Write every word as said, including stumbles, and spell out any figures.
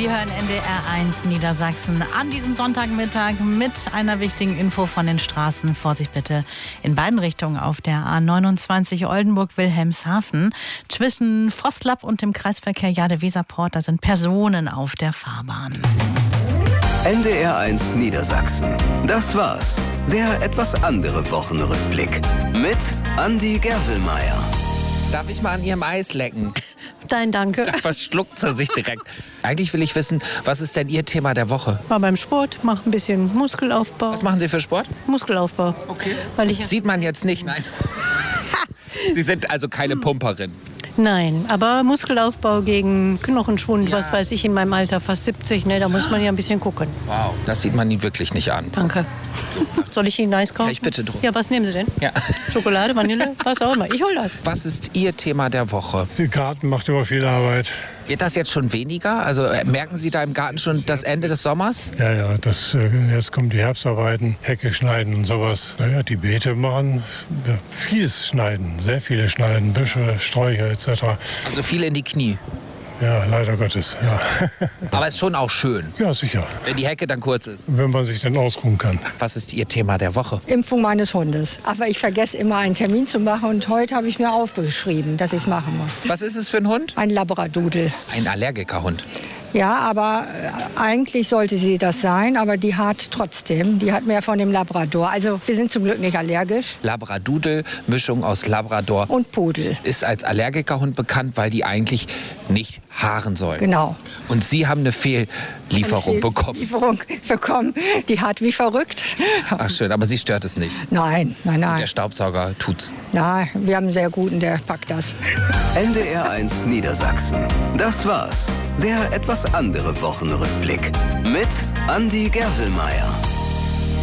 Sie hören N D R eins Niedersachsen an diesem Sonntagmittag mit einer wichtigen Info von den Straßen. Vorsicht bitte in beiden Richtungen auf der A neunundzwanzig Oldenburg-Wilhelmshaven. Zwischen Frostlapp und dem Kreisverkehr Jade-Weserport, da sind Personen auf der Fahrbahn. N D R eins Niedersachsen. Das war's. Der etwas andere Wochenrückblick. Mit Andi Gervelmeier. Darf ich mal an Ihrem Eis lecken? Nein, danke. Da verschluckt sie sich direkt. Eigentlich will ich wissen, was ist denn Ihr Thema der Woche? War beim Sport, mache ein bisschen Muskelaufbau. Was machen Sie für Sport? Muskelaufbau. Okay. Weil ich Sieht man jetzt nicht, nein. Sie sind also keine Pumperin. Nein, aber Muskelaufbau gegen Knochenschwund, Ja. was weiß ich, in meinem Alter, fast siebzig, ne, da muss man ja ein bisschen gucken. Wow, das sieht man Ihnen wirklich nicht an. Danke. Soll ich Ihnen Eis kaufen? Ja, ich bitte drum. Ja, was nehmen Sie denn? Ja. Schokolade, Vanille, was auch immer. Ich hol das. Was ist Ihr Thema der Woche? Der Garten macht immer viel Arbeit. Wird das jetzt schon weniger? Also äh, merken Sie da im Garten schon das Ende des Sommers? Ja, ja, das, äh, jetzt kommen die Herbstarbeiten, Hecke schneiden und sowas. Naja, die Beete machen ja, vieles schneiden, sehr viele schneiden, Büsche, Sträucher et cetera. Also viel in die Knie. Ja, leider Gottes, ja. Aber ist schon auch schön, Ja, sicher, wenn die Hecke dann kurz ist. wenn man sich dann ausruhen kann. Was ist Ihr Thema der Woche? Impfung meines Hundes. Aber ich vergesse immer einen Termin zu machen und heute habe ich mir aufgeschrieben, dass ich es machen muss. Was ist es für ein Hund? Ein Labradoodle. Ein Allergikerhund. Ja, aber äh, eigentlich sollte sie das sein, aber die hat trotzdem, die hat mehr von dem Labrador. Also wir sind zum Glück nicht allergisch. Labradoodle, Mischung aus Labrador. Und Pudel. Ist als Allergikerhund bekannt, weil die eigentlich nicht haaren sollen. Genau. Und Sie haben eine Fehllieferung bekommen. Lieferung bekommen. Die hat wie verrückt. Ach schön, aber Sie stört es nicht. Nein, nein, Der nein. Staubsauger tut's. Nein, wir haben einen sehr guten, der packt das. N D R eins Niedersachsen. Das war's. Der etwas andere Wochenrückblick. Mit Andi Gervelmeier.